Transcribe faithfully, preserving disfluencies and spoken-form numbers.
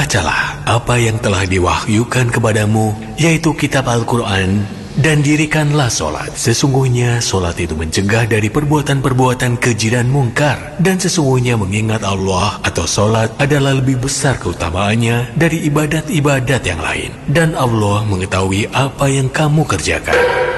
bacalah apa yang telah diwahyukan kepadamu, yaitu kitab Al-Quran, dan dirikanlah solat. Sesungguhnya solat itu mencegah dari perbuatan-perbuatan keji dan mungkar, dan sesungguhnya mengingat Allah atau solat adalah lebih besar keutamaannya dari ibadat-ibadat yang lain, dan Allah mengetahui apa yang kamu kerjakan.